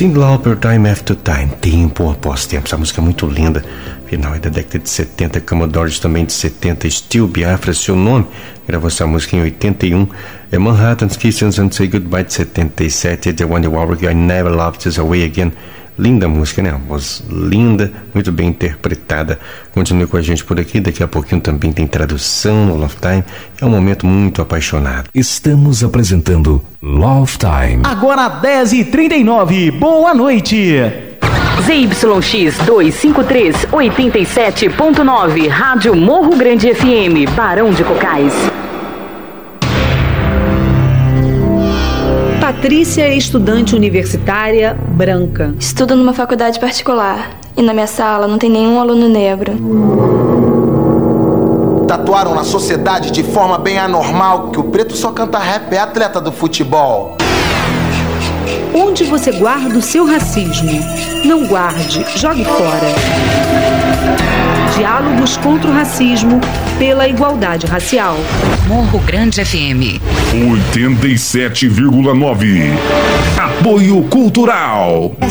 Cyndi Lauper, Time After Time, tempo após tempo. Essa música é muito linda. Final da década de 70, Commodores também de 70, Steel Biafra, seu nome. Gravou essa música em 81. É Manhattan's Kisses and Say Goodbye de 77, The Wonder Warwick, I Never Loved This Away Again. Linda música, né? Uma voz linda, muito bem interpretada. Continue com a gente por aqui, daqui a pouquinho também tem tradução no Love Time. É um momento muito apaixonado. Estamos apresentando Love Time. Agora 10h39, boa noite. ZYX 253, 87.9, Rádio Morro Grande FM, Barão de Cocais. Patrícia é estudante universitária branca. Estudo numa faculdade particular e na minha sala não tem nenhum aluno negro. Tatuaram na sociedade de forma bem anormal que o preto só canta rap, é atleta do futebol. Onde você guarda o seu racismo? Não guarde, jogue fora. Diálogos contra o racismo pela igualdade racial. Morro Grande FM 87,9. Apoio Cultural.